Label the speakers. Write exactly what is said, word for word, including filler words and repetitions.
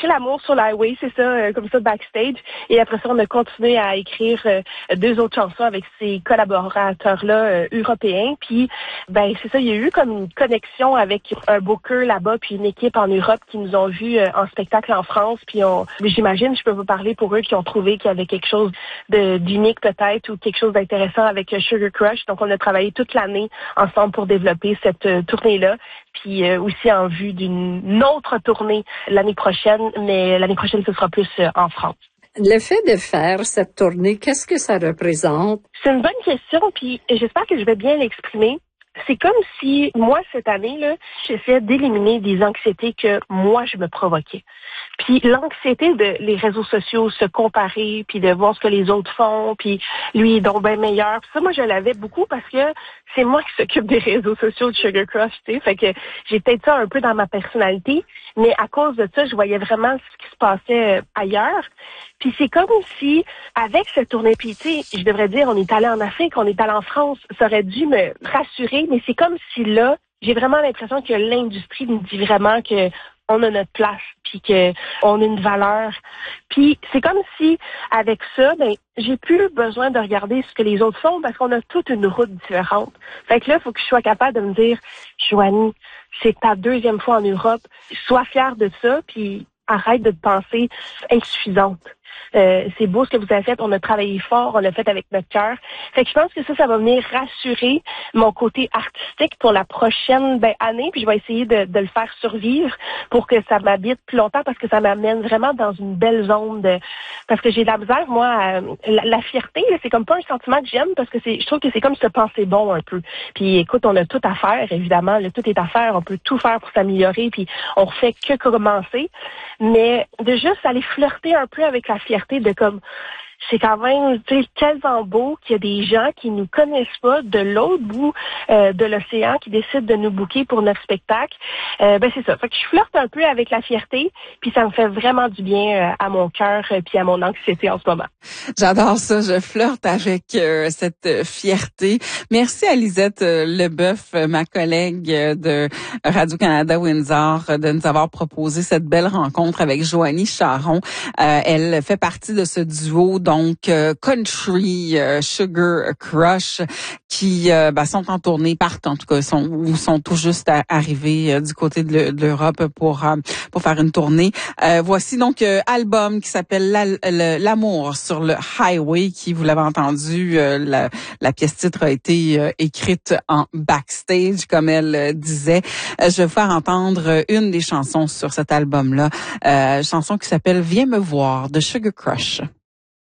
Speaker 1: écrit l'amour sur l'highway, c'est ça, euh, comme ça, backstage. Et après ça, on a continué à écrire euh, deux autres chansons avec ces collaborateurs-là euh, européens. Puis, ben c'est ça, il y a eu comme une connexion avec un booker là-bas, puis une équipe en Europe qui nous ont vus euh, en spectacle en France. Puis, on, j'imagine, je peux vous parler pour eux qui ont trouvé qu'il y avait quelque chose de, d'unique peut-être ou quelque chose d'intéressant avec Sugar Crush. Donc, on a travaillé toute l'année ensemble pour développer cette euh, tournée-là. Puis euh, aussi en vue d'une autre tournée l'année prochaine, mais l'année prochaine, ce sera plus euh, en France.
Speaker 2: Le fait de faire cette tournée, qu'est-ce que ça représente?
Speaker 1: C'est une bonne question, puis j'espère que je vais bien l'exprimer. C'est comme si, moi, cette année-là, j'essayais d'éliminer des anxiétés que moi, je me provoquais. Puis l'anxiété de les réseaux sociaux, se comparer, puis de voir ce que les autres font, puis lui est donc bien meilleur. Puis ça, moi, je l'avais beaucoup parce que c'est moi qui s'occupe des réseaux sociaux de Sugar Crush, tu sais. Fait que j'ai peut-être ça un peu dans ma personnalité, mais à cause de ça, je voyais vraiment ce qui se passait ailleurs. Puis c'est comme si, avec cette tournée, puis tu sais, je devrais dire, on est allé en Afrique, on est allé en France, ça aurait dû me rassurer, mais c'est comme si là, j'ai vraiment l'impression que l'industrie nous dit vraiment que on a notre place, puis que on a une valeur. Puis c'est comme si, avec ça, ben j'ai plus besoin de regarder ce que les autres font parce qu'on a toute une route différente. Fait que là, il faut que je sois capable de me dire, Joanie, c'est ta deuxième fois en Europe, sois fière de ça, puis arrête de te penser insuffisante. Euh, c'est beau ce que vous avez fait, on a travaillé fort, on l'a fait avec notre cœur. Fait que je pense que ça, ça va venir rassurer mon côté artistique pour la prochaine ben, année, puis je vais essayer de, de le faire survivre pour que ça m'habite plus longtemps parce que ça m'amène vraiment dans une belle zone de... Parce que j'ai de la misère, moi, à... la, la fierté, là, c'est comme pas un sentiment que j'aime parce que c'est, je trouve que c'est comme se penser bon un peu. Puis écoute, on a tout à faire, évidemment, là, tout est à faire, on peut tout faire pour s'améliorer, puis on refait que commencer, mais de juste aller flirter un peu avec la fierté de comme c'est quand même tu sais tellement beau qu'il y a des gens qui nous connaissent pas de l'autre bout euh, de l'océan qui décident de nous booker pour notre spectacle. Euh, ben c'est ça. Fait que je flirte un peu avec la fierté, puis ça me fait vraiment du bien euh, à mon cœur euh, puis à mon anxiété en ce moment.
Speaker 3: J'adore ça. Je flirte avec euh, cette fierté. Merci à Lisette euh, Leboeuf, ma collègue de Radio-Canada Windsor, de nous avoir proposé cette belle rencontre avec Joanie Charon. Euh, elle fait partie de ce duo donc euh, Country euh, Sugar Crush qui euh, ben, sont en tournée, partent en tout cas, sont ou sont tout juste à, arrivés euh, du côté de, le, de l'Europe pour euh, pour faire une tournée. Euh, voici donc euh, album qui s'appelle La, le, L'amour sur le highway, qui vous l'avez entendu, euh, la, la pièce titre a été euh, écrite en backstage, comme elle euh, disait. Euh, je vais vous faire entendre une des chansons sur cet album-là, euh, chanson qui s'appelle Viens me voir de Sugar Crush.